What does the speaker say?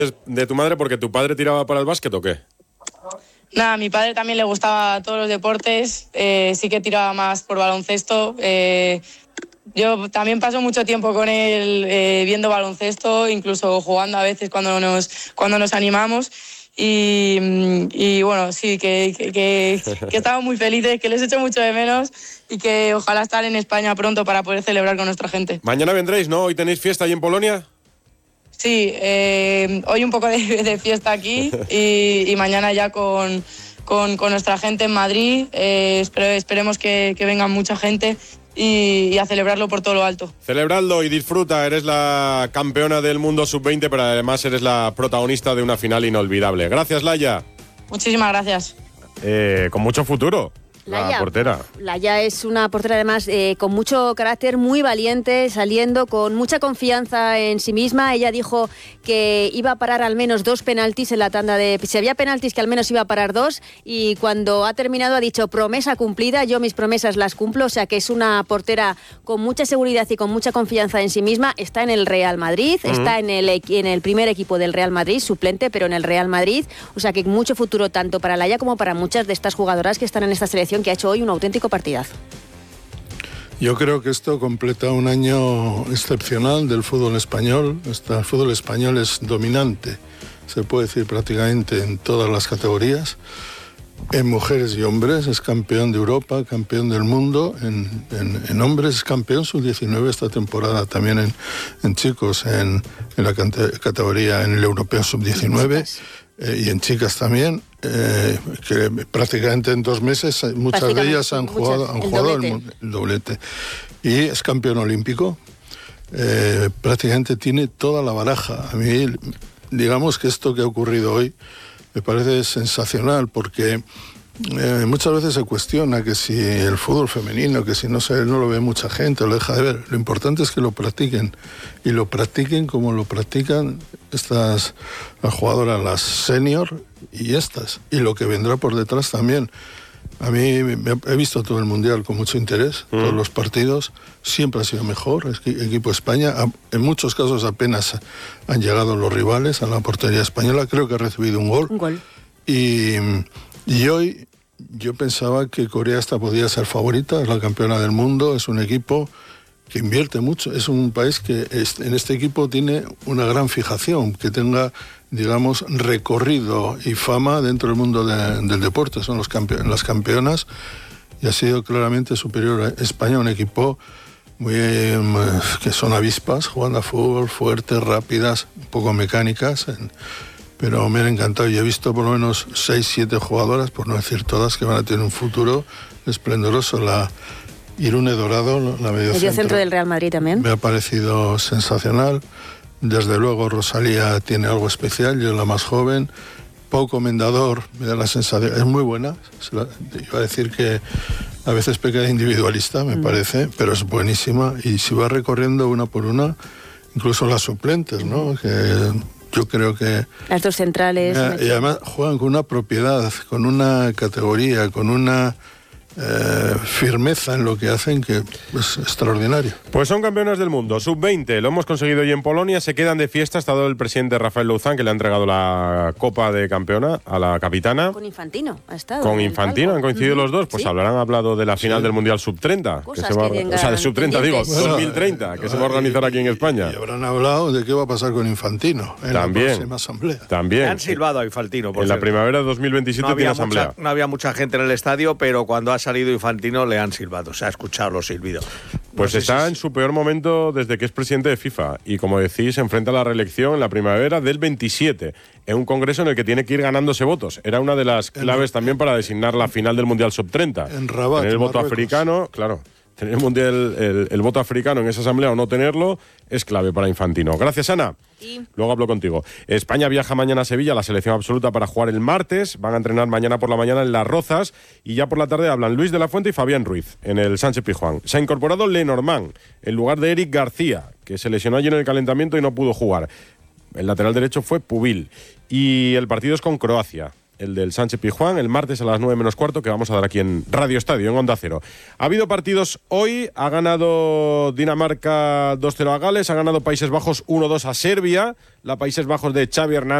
de tu madre porque tu padre tiraba para el básquet o qué? Nada, a mi padre también le gustaba todos los deportes, sí que tiraba más por baloncesto. Yo también paso mucho tiempo con él viendo baloncesto, incluso jugando a veces cuando nos animamos. Y bueno, sí, que estamos muy felices, que les echo mucho de menos y que ojalá estar en España pronto para poder celebrar con nuestra gente. Mañana vendréis, ¿no? ¿Hoy tenéis fiesta ahí en Polonia? Sí, hoy un poco de fiesta aquí y mañana ya con nuestra gente en Madrid. Esperemos que venga mucha gente y a celebrarlo por todo lo alto. Celebradlo y disfruta, eres la campeona del mundo sub-20, pero además eres la protagonista de una final inolvidable. Gracias, Laia. Muchísimas gracias. Con mucho futuro. La portera. Laia es una portera además con mucho carácter, muy valiente, saliendo con mucha confianza en sí misma. Ella dijo que iba a parar al menos 2 penaltis en la tanda de... Si había penaltis, que al menos iba a parar 2, y cuando ha terminado ha dicho promesa cumplida, yo mis promesas las cumplo. O sea que es una portera con mucha seguridad y con mucha confianza en sí misma. Está en el Real Madrid, está en el primer equipo del Real Madrid, suplente, pero en el Real Madrid. O sea que mucho futuro tanto para Laia como para muchas de estas jugadoras que están en esta selección, que ha hecho hoy un auténtico partidazo. Yo creo que esto completa un año excepcional del fútbol español. El fútbol español es dominante, se puede decir prácticamente en todas las categorías. En mujeres y hombres es campeón de Europa, campeón del mundo. En hombres es campeón sub-19 esta temporada, también en chicos, en la categoría, en el europeo sub-19. Y en chicas también, que prácticamente en 2 meses muchas de ellas han jugado el doblete. Y es campeón olímpico, prácticamente tiene toda la baraja. A mí, digamos que esto que ha ocurrido hoy me parece sensacional, porque muchas veces se cuestiona que si el fútbol femenino, que si no lo ve mucha gente, lo deja de ver. Lo importante es que lo practiquen, y lo practiquen como lo practican las jugadoras, las senior y y lo que vendrá por detrás también. A mí he visto todo el Mundial con mucho interés, todos los partidos, siempre ha sido mejor. Equipo España, en muchos casos apenas han llegado los rivales a la portería española, creo que ha recibido un gol. Y hoy yo pensaba que Corea podía ser favorita, es la campeona del mundo, es un equipo que invierte mucho, es un país que en este equipo tiene una gran fijación, que tenga, digamos, recorrido y fama dentro del mundo del deporte. Son las campeonas, y ha sido claramente superior a España, un equipo que son avispas, jugando a fútbol, fuertes, rápidas, un poco mecánicas, pero me han encantado. Y he visto por lo menos 6, 7 jugadoras, por no decir todas, que van a tener un futuro esplendoroso. La Irune Dorado, la mediocentro del Real Madrid también. Me ha parecido sensacional. Desde luego Rosalía tiene algo especial, yo la más joven. Pau Comendador, me da la sensación, es muy buena. Iba a decir que a veces peca de individualista, me parece, pero es buenísima. Y si va recorriendo una por una, incluso las suplentes, ¿no? Que yo creo que... Las 2 centrales. Y además juegan con una propiedad, con una categoría, con una firmeza en lo que hacen, que es extraordinario. Pues son campeonas del mundo, sub-20, lo hemos conseguido hoy en Polonia, se quedan de fiesta, ha estado el presidente Rafael Louzán, que le ha entregado la Copa de Campeona a la capitana. Con Infantino ha estado. Con Infantino, han coincidido los dos, pues ¿sí? habrán hablado de la final del Mundial sub-30, de sub-30 digo, 2030, que se va a organizar aquí en España. Y habrán hablado de qué va a pasar con Infantino en la próxima asamblea. También. Le han silbado a Infantino, por en cierto. la primavera de 2027 tiene asamblea. No había mucha gente en el estadio, pero cuando ha salido Infantino le han silbado, se ha escuchado los silbidos. Pues está en su peor momento desde que es presidente de FIFA y, como decís, se enfrenta a la reelección en la primavera del 27, en un congreso en el que tiene que ir ganándose votos. Era una de las claves también para designar la final del Mundial Sub-30. En Rabat, tener el voto Marruecos. africano, claro, tener el voto africano en esa asamblea o no tenerlo es clave para Infantino. Gracias, Ana. Sí. Luego hablo contigo. España viaja mañana a Sevilla, la selección absoluta, para jugar el martes. Van a entrenar mañana por la mañana en Las Rozas y ya por la tarde hablan Luis de la Fuente y Fabián Ruiz en el Sánchez Pizjuán. Se ha incorporado Lenormand en lugar de Eric García, que se lesionó ayer en el calentamiento y no pudo jugar. El lateral derecho fue Pubil. Y el partido es con Croacia el del Sánchez-Pizjuán, el martes a las 9 menos cuarto, que vamos a dar aquí en Radio Estadio, en Onda Cero. Ha habido partidos hoy, ha ganado Dinamarca 2-0 a Gales, ha ganado Países Bajos 1-2 a Serbia, la Países Bajos de Xavi Hernández.